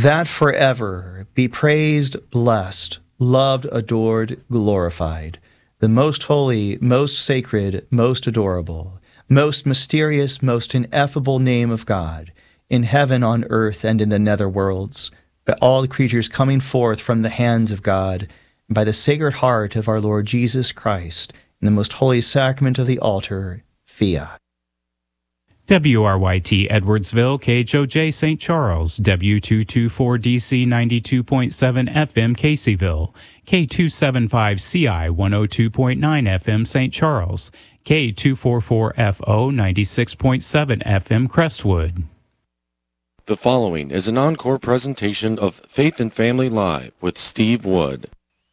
that forever be praised, blessed, loved, adored, glorified, the most holy, most sacred, most adorable, most mysterious, most ineffable name of God, in heaven, on earth, and in the nether worlds, by all creatures coming forth from the hands of God, and by the Sacred Heart of our Lord Jesus Christ, in the most holy sacrament of the altar, fiat. WRYT Edwardsville, KHOJ St. Charles, W224DC 92.7 FM Caseyville, K275CI 102.9 FM St. Charles, K244FO 96.7 FM Crestwood. The following is an encore presentation of Faith and Family Live with Steve Wood.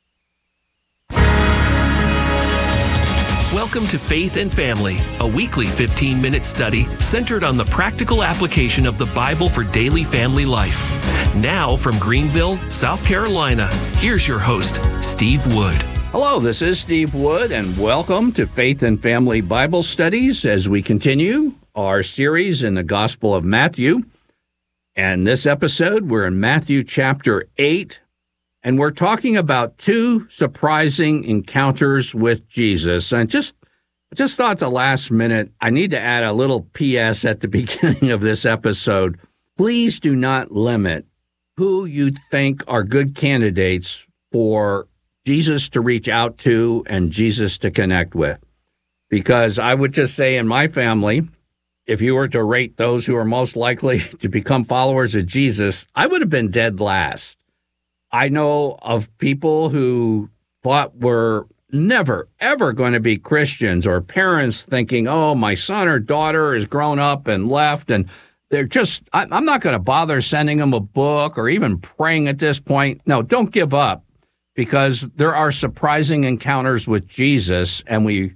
Welcome to Faith and Family, a weekly 15-minute study centered on the practical application of the Bible for daily family life. Now from Greenville, South Carolina, here's your host, Steve Wood. Hello, this is Steve Wood, and welcome to Faith and Family Bible Studies as we continue our series in the Gospel of Matthew. And this episode, we're in Matthew chapter 8, and we're talking about two surprising encounters with Jesus. And I just thought at the last minute, I need to add a little PS at the beginning of this episode. Please do not limit who you think are good candidates for Jesus to reach out to and Jesus to connect with. Because I would just say in my family, if you were to rate those who are most likely to become followers of Jesus, I would have been dead last. I know of people who thought were never, ever going to be Christians, or parents thinking, oh, my son or daughter has grown up and left, and they're just, I'm not going to bother sending them a book or even praying at this point. No, don't give up, because there are surprising encounters with Jesus, and we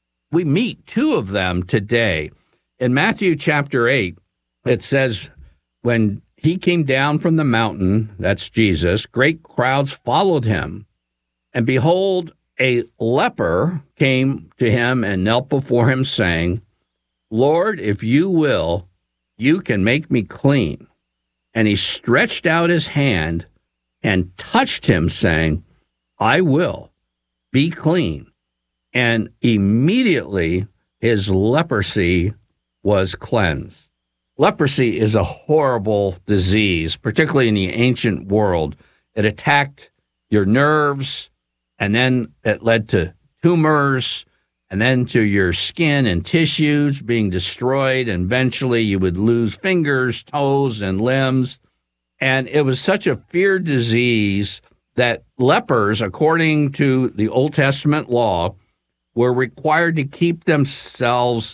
meet two of them today. In Matthew chapter 8, it says, when he came down from the mountain, that's Jesus, great crowds followed him. And behold, a leper came to him and knelt before him, saying, Lord, if you will, you can make me clean. And he stretched out his hand and touched him, saying, I will, be clean. And immediately his leprosy was cleansed. Leprosy is a horrible disease, particularly in the ancient world. It attacked your nerves, and then it led to tumors, and then to your skin and tissues being destroyed, and eventually you would lose fingers, toes, and limbs. And it was such a feared disease that lepers, according to the Old Testament law, were required to keep themselves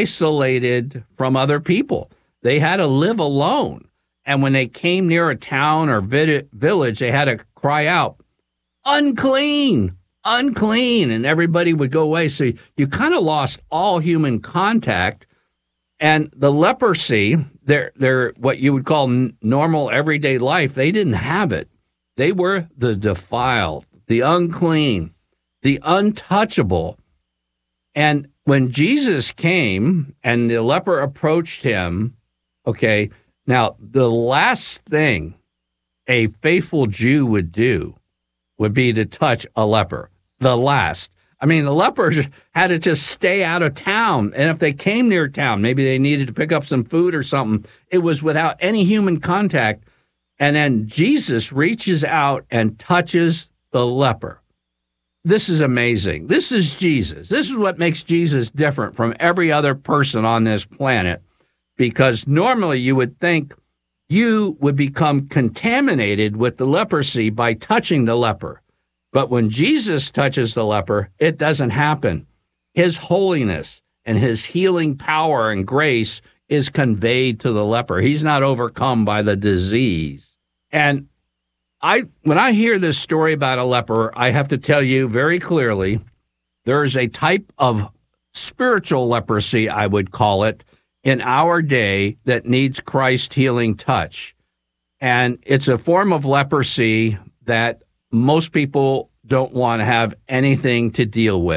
isolated from other people. They had to live alone. And when they came near a town or village, they had to cry out, unclean, unclean, and everybody would go away. So you kind of lost all human contact. And the leprosy, they're what you would call normal everyday life, they didn't have it. They were the defiled, the unclean, the untouchable. And when Jesus came and the leper approached him, okay, now the last thing a faithful Jew would do would be to touch a leper. The last. I mean, the lepers had to just stay out of town. And if they came near town, maybe they needed to pick up some food or something, it was without any human contact. And then Jesus reaches out and touches the leper. This is amazing. This is Jesus. This is what makes Jesus different from every other person on this planet, because normally you would think you would become contaminated with the leprosy by touching the leper. But when Jesus touches the leper, it doesn't happen. His holiness and his healing power and grace is conveyed to the leper. He's not overcome by the disease. And when I hear this story about a leper, I have to tell you very clearly, there's a type of spiritual leprosy, I would call it, in our day that needs Christ's healing touch. And it's a form of leprosy that most people don't want to have anything to deal with.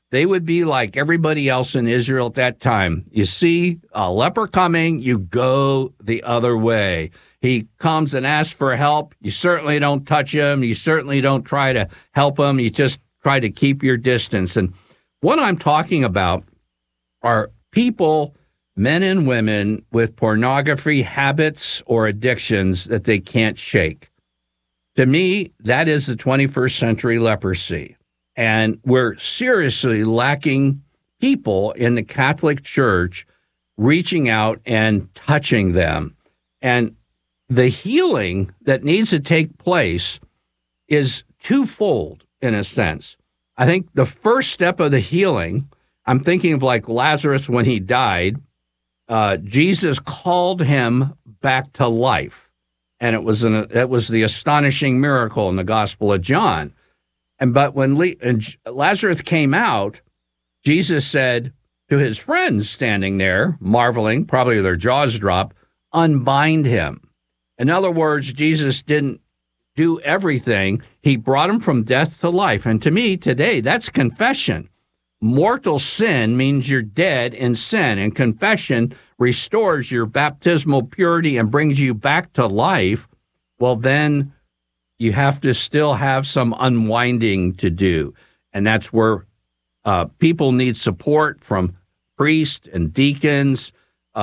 They would be like everybody else in Israel at that time. You see a leper coming, you go the other way. He comes and asks for help. You certainly don't touch him. You certainly don't try to help him. You just try to keep your distance. And what I'm talking about are people, men and women, with pornography habits or addictions that they can't shake. To me, that is the 21st century leprosy. And we're seriously lacking people in the Catholic Church reaching out and touching them. And the healing that needs to take place is twofold in a sense. I think the first step of the healing, I'm thinking of like Lazarus when he died, Jesus called him back to life. And it was the astonishing miracle in the Gospel of John. But when Lazarus came out, Jesus said to his friends standing there, marveling, probably their jaws dropped, unbind him. In other words, Jesus didn't do everything. He brought him from death to life. And to me, today, that's confession. Mortal sin means you're dead in sin, and confession restores your baptismal purity and brings you back to life. Well, then you have to still have some unwinding to do. And that's where people need support from priests and deacons,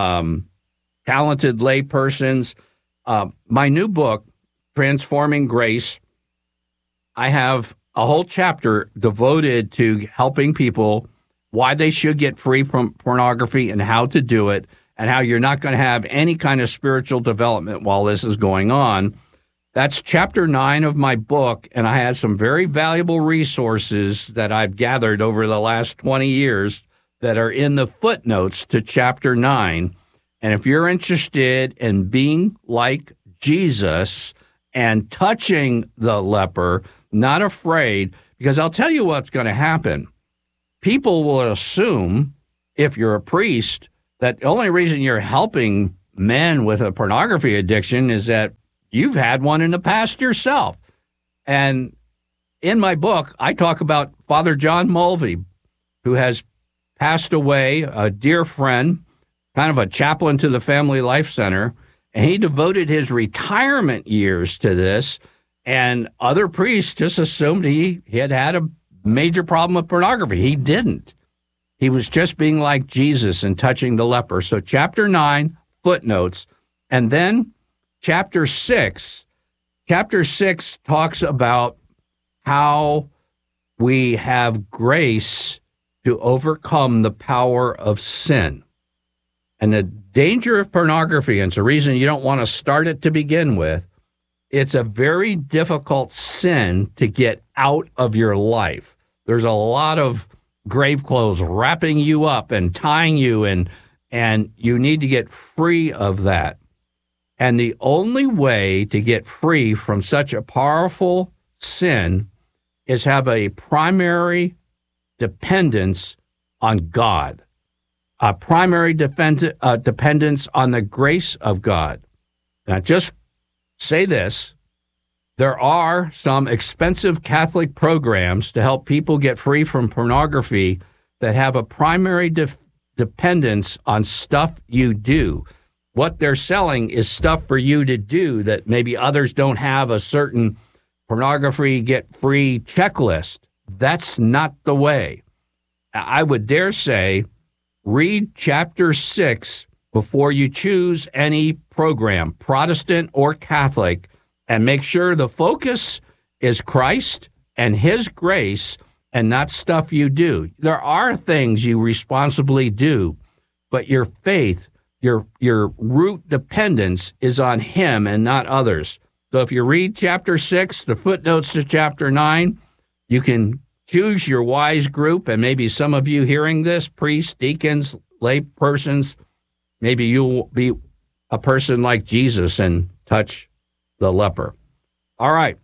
talented lay persons. My new book, Transforming Grace, I have a whole chapter devoted to helping people why they should get free from pornography and how to do it, and how you're not going to have any kind of spiritual development while this is going on. That's chapter 9 of my book, and I had some very valuable resources that I've gathered over the last 20 years that are in the footnotes to chapter 9. And if you're interested in being like Jesus and touching the leper, not afraid, because I'll tell you what's going to happen. People will assume, if you're a priest, that the only reason you're helping men with a pornography addiction is that you've had one in the past yourself. And in my book, I talk about Father John Mulvey, who has passed away, a dear friend, kind of a chaplain to the Family Life Center, and he devoted his retirement years to this, and other priests just assumed he had had a major problem with pornography. He didn't. He was just being like Jesus and touching the leper. So chapter 9, footnotes, and then Chapter 6 talks about how we have grace to overcome the power of sin. And the danger of pornography, and it's the reason you don't want to start it to begin with, it's a very difficult sin to get out of your life. There's a lot of grave clothes wrapping you up and tying you, and you need to get free of that. And the only way to get free from such a powerful sin is have a primary dependence on God, a primary dependence on the grace of God. Now, just say this. There are some expensive Catholic programs to help people get free from pornography that have a primary dependence on stuff you do. What they're selling is stuff for you to do that maybe others don't have a certain pornography get-free checklist. That's not the way. I would dare say, read chapter 6 before you choose any program, Protestant or Catholic, and make sure the focus is Christ and His grace and not stuff you do. There are things you responsibly do, but your faith, your root dependence is on Him and not others. So if you read chapter 6, the footnotes to chapter 9, you can choose your wise group, and maybe some of you hearing this, priests, deacons, lay persons, maybe you'll be a person like Jesus and touch the leper. All right,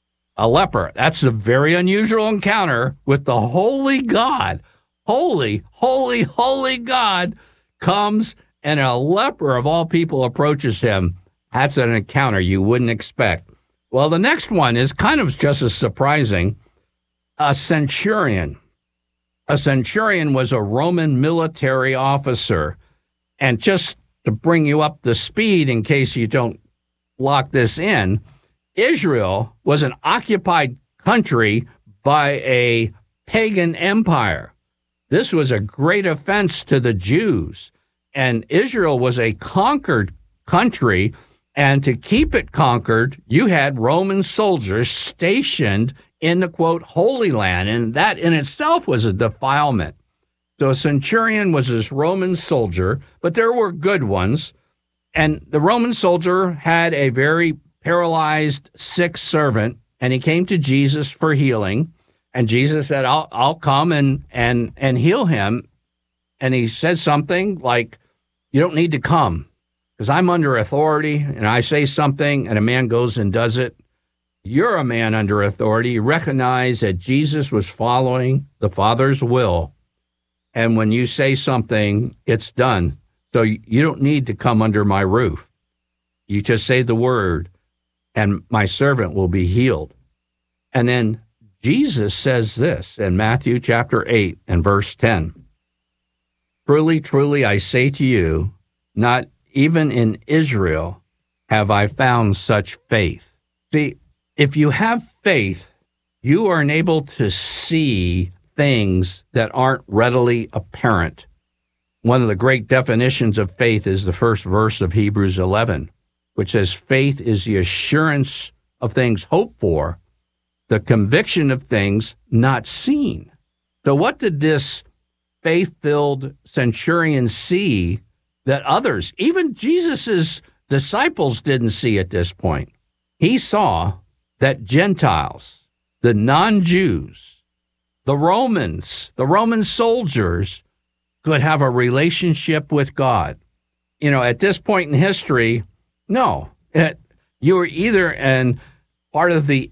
a leper. That's a very unusual encounter with the holy God. Holy, holy, holy God comes, and a leper of all people approaches him. That's an encounter you wouldn't expect. Well, the next one is kind of just as surprising. A centurion. A centurion was a Roman military officer. And just to bring you up to speed in case you don't lock this in, Israel was an occupied country by a pagan empire. This was a great offense to the Jews. And Israel was a conquered country. And to keep it conquered, you had Roman soldiers stationed in the, quote, Holy Land. And that in itself was a defilement. So a centurion was this Roman soldier, but there were good ones. And the Roman soldier had a very paralyzed, sick servant, and he came to Jesus for healing. And Jesus said, I'll come and heal him. And he said something like, you don't need to come because I'm under authority and I say something and a man goes and does it. You're a man under authority. You recognize that Jesus was following the Father's will. And when you say something, it's done. So you don't need to come under my roof. You just say the word, and my servant will be healed. And then Jesus says this in Matthew chapter 8 and verse 10. Truly, truly, I say to you, not even in Israel have I found such faith. See, if you have faith, you are enabled to see things that aren't readily apparent. One of the great definitions of faith is the first verse of Hebrews 11, which says faith is the assurance of things hoped for, the conviction of things not seen. So what did this faith-filled centurion see that others, even Jesus's disciples, didn't see at this point? He saw that Gentiles, the non-Jews, the Romans, the Roman soldiers could have a relationship with God. You know, at this point in history, no. You were either part of the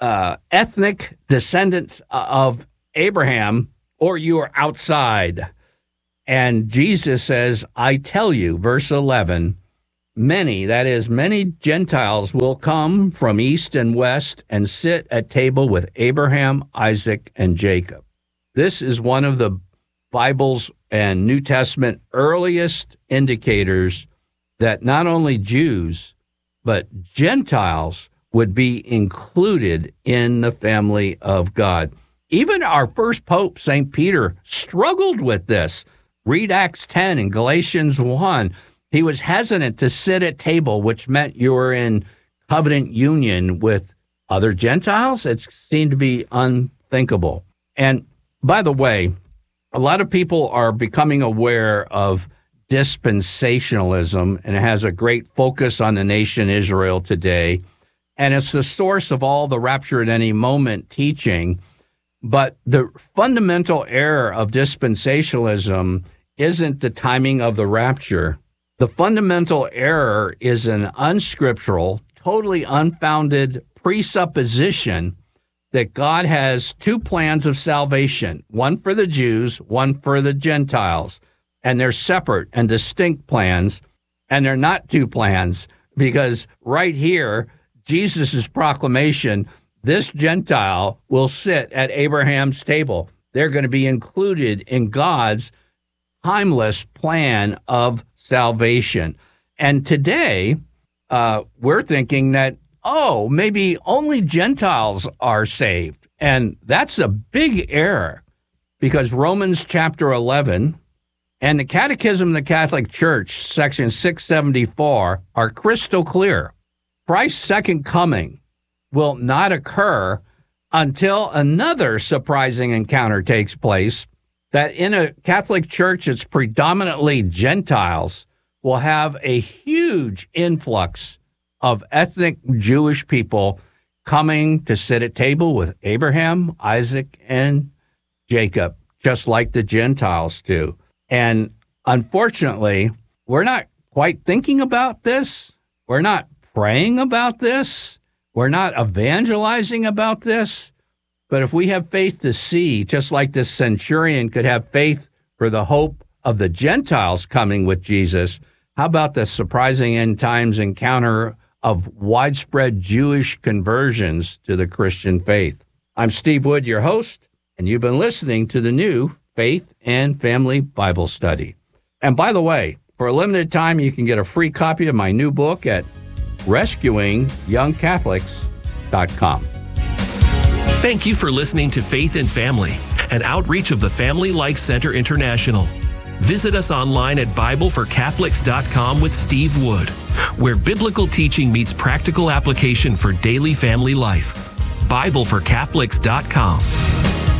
ethnic descendants of Abraham or you were outside. And Jesus says, I tell you, verse 11, many Gentiles will come from east and west and sit at table with Abraham, Isaac, and Jacob. This is one of the Bible's and New Testament earliest indicators that not only Jews, but Gentiles would be included in the family of God. Even our first Pope, St. Peter, struggled with this. Read Acts 10 and Galatians 1. He was hesitant to sit at table, which meant you were in covenant union with other Gentiles. It seemed to be unthinkable. And by the way, a lot of people are becoming aware of dispensationalism, and it has a great focus on the nation Israel today. And it's the source of all the rapture at any moment teaching. But the fundamental error of dispensationalism isn't the timing of the rapture. The fundamental error is an unscriptural, totally unfounded presupposition that God has two plans of salvation, one for the Jews, one for the Gentiles. And they're separate and distinct plans, and they're not two plans, because right here, Jesus' proclamation, this Gentile will sit at Abraham's table. They're going to be included in God's timeless plan of salvation. And today, we're thinking that, maybe only Gentiles are saved. And that's a big error, because Romans chapter 11 and the Catechism of the Catholic Church, section 674, are crystal clear. Christ's second coming will not occur until another surprising encounter takes place, that in a Catholic Church that's predominantly Gentiles will have a huge influx of ethnic Jewish people coming to sit at table with Abraham, Isaac, and Jacob, just like the Gentiles do. And unfortunately, we're not quite thinking about this. We're not praying about this. We're not evangelizing about this. But if we have faith to see, just like this centurion could have faith for the hope of the Gentiles coming with Jesus, how about the surprising end times encounter of widespread Jewish conversions to the Christian faith? I'm Steve Wood, your host, and you've been listening to the new Faith and Family Bible Study. And by the way, for a limited time, you can get a free copy of my new book at rescuingyoungcatholics.com. Thank you for listening to Faith and Family, an outreach of the Family Life Center International. Visit us online at BibleForCatholics.com with Steve Wood, where biblical teaching meets practical application for daily family life. BibleForCatholics.com.